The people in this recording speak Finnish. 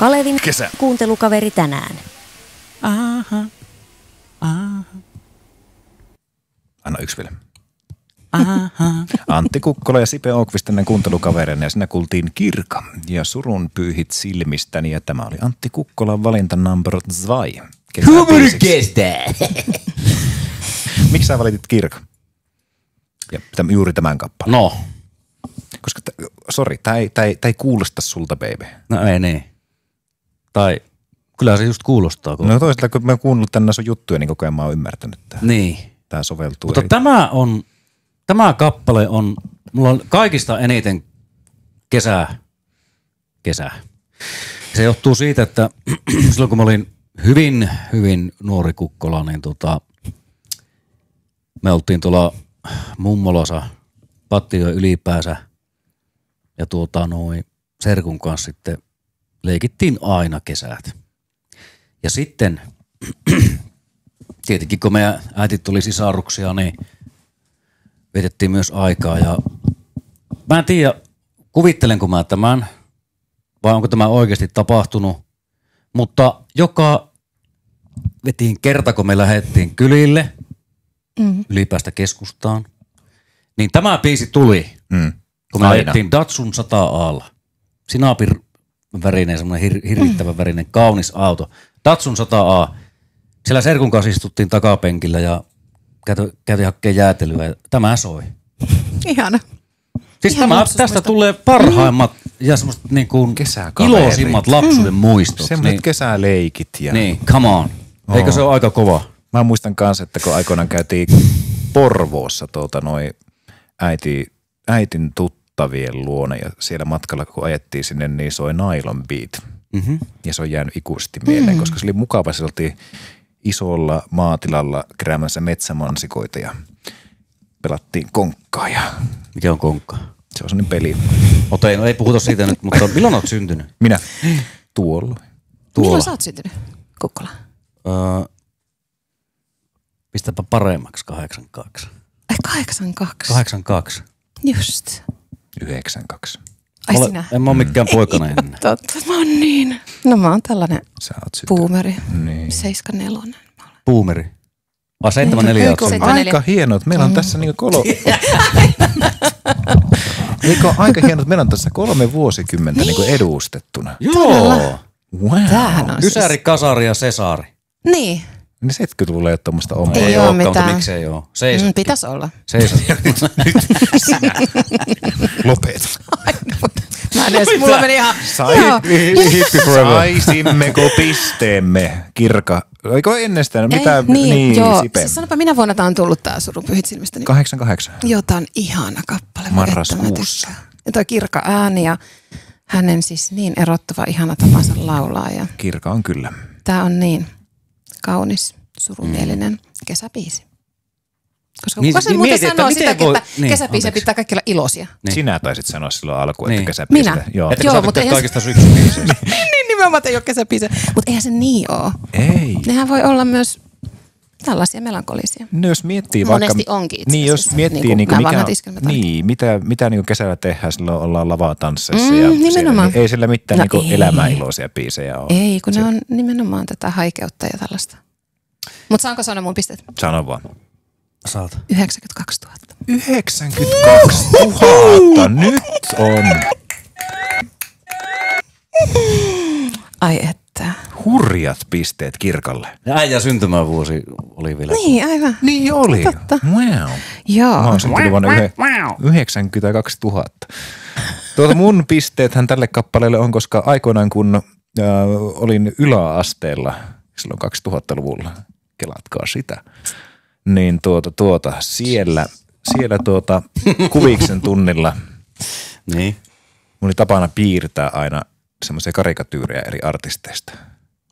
Kalevin kuuntelukaveri tänään. Aha. Anna yksi vielä. Antti Kukkola ja Sipe Åqvist ennen kuuntelukavereina ja siinä kuultiin Kirka ja Surun pyyhit silmistäni ja tämä oli Antti Kukkolan valinta number 2. Miksi sä valitit Kirka? Ja juuri tämän kappaleen. No. Koska, sori, tää ei kuulosta sulta, baby. No ei niin. Tai kyllä se just kuulostaa. No toisaalta, kun mä oon kuunnellut tänne sun juttuja, niin koko ajan mä oon ymmärtänyt, että niin. Tää soveltuu. Mutta tämä kappale on, mulla on kaikista eniten kesää. Se johtuu siitä, että silloin kun mä olin hyvin nuori Kukkola, niin me oltiin tuolla mummolassa Pattijoen Ylipäässä ja serkun kanssa sitten leikittiin aina kesät. Ja sitten tietenkin kun meidän äitit oli sisaruksia, niin vietettiin myös aikaa ja mä en tiedä, kuvittelenko mä tämän vai onko tämä oikeasti tapahtunut, mutta joka vetiin kerta, kun me lähdettiin kylille Ylipäästä keskustaan, niin tämä biisi tuli, kun me lähdettiin Datsun 100A:lla. Sinapin värinen, semmoinen hirvittävän värinen, kaunis auto. Datsun 100A. Siellä serkun kanssa istuttiin takapenkillä ja käytiin hakkeen jäätelyä ja tämä soi. Ihana. Siis tästä tulee parhaimmat ja semmoiset niin kuin iloisimmat lapsuuden muistot. Semmoiset kesäleikit. Ja niin, come on. Eikö se ole aika kova? Mä muistan kanssa, että kun aikoinaan käytiin Porvoossa äitin tuttavien luona ja siellä matkalla kun ajettiin sinne, niin soi Nylon Beat. Ja se on jäänyt ikuisesti mieleen, koska se oli mukava. Se oltiin isolla maatilalla keräämässä metsämansikoita ja pelattiin konkkaa. Mikä on konkka? Se on sellainen peli. No ei puhuta siitä nyt, mutta milloin olet syntynyt? Minä? Tuolla. Milloin sä oot syntynyt, Kukkola? Pistäpä paremmaksi 82. 82? 82. Just. 92. Ai sinä? En mä ole mikään poikana ennen. Totta, mä oon niin. No mä oon tällainen boomeri. Niin. 74. Boomeri. 74. Aika hienoa, että meillä on tässä niinku Eikö aika hienoa, että meillä on tässä 3 vuosikymmentä niinku edustettuna. Joo. Wow. Tämähän on Ysäri, kasari ja sesaari. Niin. Niin 70-luvulla ei ole tommoista omaa. Ei ole mitään. Mutta miksei oo? Seisot. Pitäis olla. Seisot. Lopeta. Mä en edes, mulla meni ihan. Saisimmeko pisteemme, Kirka? Eikö ennestään? Mitä? Niin, joo. Siis sanopä, minä vuonna tää on tullut tää Surun pyyhit silmistäni. 88. Joo, tää on ihana kappale. Marraskuussa. Ja toi Kirka ääni ja hänen siis niin erottava ihana tapansa laulaa. Ja Kirka on kyllä. tää on niin kaunis, surumielinen kesäbiisi. Koska Niin, kuka se niin muuten mietin, sanoo että sitäkin, voi, että niin, kesäbiisejä pitää kaikki olla iloisia. Niin. Sinä taisit sanoa silloin alkuun, että Niin. kesäbiisejä. Minä? Joo. Että Joo, sä mutta tykkäät eihän kaikista syksybiiseistä. niin nimenomaan ei ole kesäbiisejä. Mutta eihän se niin oo. Ei. Nehän voi olla myös tällaisia melankolisia. No jos miettii Monesti vaikka, onkin itse niin jos asiassa. miettii Niin kuin mikä, nämä vanhat iskelmätaidot. niin, mitä niin kesällä tehdään, silloin ollaan lavatansseissa ja nimenomaan. siellä, ei sillä mitään No niin elämäiloisia biisejä ole. Ei, kun ne on nimenomaan tätä haikeutta ja tällaista. Mutta saanko sanoa mun pisteet? Sano vaan. Saat. 92 000. 92 000, nyt on. Ai että. Hurjat pisteet Kirkalle. Ja äijän syntymävuosi oli vielä. Niin, aivan. Niin oli. Totta. Wow. Joo. Mä oon syntynyt vuonna 92 000. Mun pisteethän tälle kappaleelle on, koska aikoinaan kun olin yläasteella silloin 2000-luvulla, kelatkaa sitä, niin siellä Kuviksen tunnilla Niin. mulla oli tapana piirtää aina semmoisia karikatyyrejä eri artisteista.